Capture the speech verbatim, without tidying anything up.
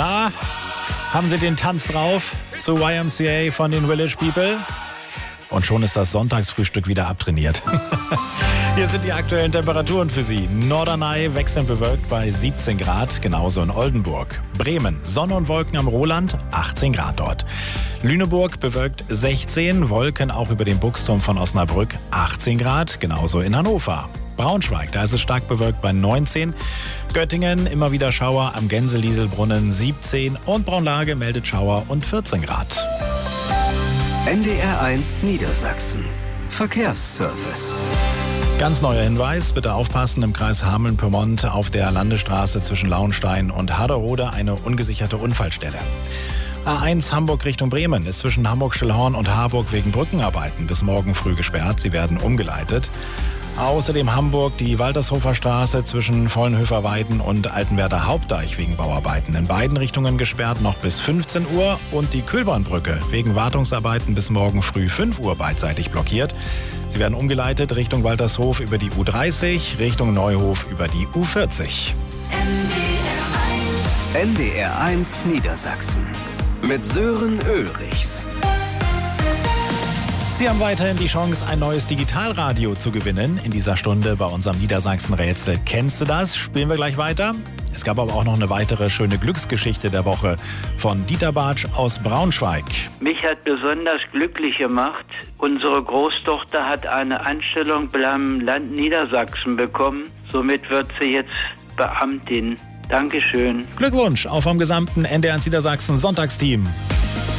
Na, haben Sie den Tanz drauf zu Y M C A von den Village People? Und schon ist das Sonntagsfrühstück wieder abtrainiert. Hier sind die aktuellen Temperaturen für Sie. Norderney wechselnd bewölkt bei siebzehn Grad, genauso in Oldenburg. Bremen, Sonne und Wolken am Roland, achtzehn Grad dort. Lüneburg bewölkt sechzehn, Wolken auch über den Buchsturm von Osnabrück, achtzehn Grad, genauso in Hannover. Braunschweig, da ist es stark bewölkt bei neunzehn. Göttingen, immer wieder Schauer am Gänselieselbrunnen, siebzehn. Und Braunlage meldet Schauer und vierzehn Grad. N D R eins Niedersachsen. Verkehrsservice. Ganz neuer Hinweis, bitte aufpassen, im Kreis Hameln-Pyrmont auf der Landesstraße zwischen Lauenstein und Haderode eine ungesicherte Unfallstelle. A eins Hamburg Richtung Bremen ist zwischen Hamburg-Stillhorn und Harburg wegen Brückenarbeiten bis morgen früh gesperrt. Sie werden umgeleitet. Außerdem Hamburg die Waltershofer Straße zwischen Vollenhöfer-Weiden und Altenwerder Hauptdeich wegen Bauarbeiten in beiden Richtungen gesperrt, noch bis fünfzehn Uhr. Und die Kühlbahnbrücke wegen Wartungsarbeiten bis morgen früh fünf Uhr beidseitig blockiert. Sie werden umgeleitet Richtung Waltershof über die U dreißig, Richtung Neuhof über die U vierzig. N D R eins Niedersachsen mit Sören Ulrichs. Sie haben weiterhin die Chance, ein neues Digitalradio zu gewinnen. In dieser Stunde bei unserem Niedersachsen-Rätsel. Kennst du das? Spielen wir gleich weiter. Es gab aber auch noch eine weitere schöne Glücksgeschichte der Woche von Dieter Bartsch aus Braunschweig. Mich hat besonders glücklich gemacht, unsere Großtochter hat eine Anstellung beim Land Niedersachsen bekommen. Somit wird sie jetzt Beamtin. Dankeschön. Glückwunsch auch vom gesamten N D R eins Niedersachsen Sonntagsteam.